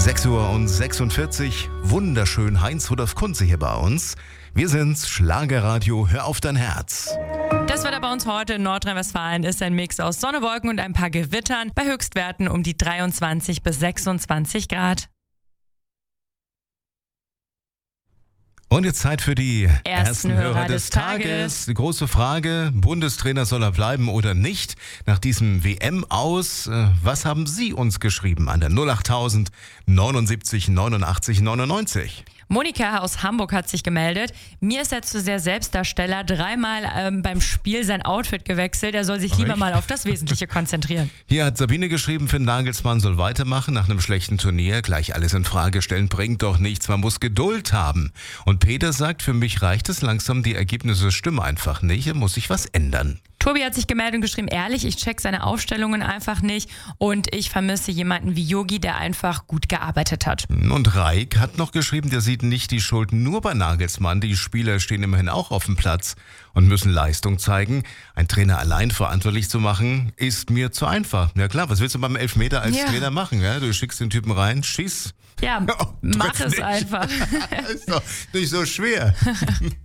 6:46 Uhr. Wunderschön, Heinz Rudolf Kunze hier bei uns. Wir sind's, Schlagerradio, hör auf dein Herz. Das Wetter bei uns heute in Nordrhein-Westfalen ist ein Mix aus Sonne, Wolken und ein paar Gewittern bei Höchstwerten um die 23 bis 26 Grad. Und jetzt Zeit für die ersten Hörer des Tages. Tages. Die große Frage, Bundestrainer soll er bleiben oder nicht? Nach diesem WM-Aus, was haben Sie uns geschrieben an der 08000 79 89 99? Monika aus Hamburg hat sich gemeldet. Mir ist er zu sehr Selbstdarsteller, dreimal beim Spiel sein Outfit gewechselt. Er soll sich lieber mal auf das Wesentliche konzentrieren. Hier hat Sabine geschrieben, Finn Nagelsmann soll weitermachen nach einem schlechten Turnier. Gleich alles in Frage stellen bringt doch nichts, man muss Geduld haben. Und Peter sagt, für mich reicht es langsam, die Ergebnisse stimmen einfach nicht, hier muss sich was ändern. Tobi hat sich gemeldet und geschrieben, ehrlich, ich check seine Aufstellungen einfach nicht und ich vermisse jemanden wie Yogi, der einfach gut gearbeitet hat. Und Raik hat noch geschrieben, der sieht nicht die Schuld nur bei Nagelsmann. Die Spieler stehen immerhin auch auf dem Platz und müssen Leistung zeigen. Ein Trainer allein verantwortlich zu machen, ist mir zu einfach. Ja klar, was willst du beim Elfmeter als Trainer machen? Ja? Du schickst den Typen rein, schieß. Ja, mach es nicht. einfach. Ist doch nicht so schwer.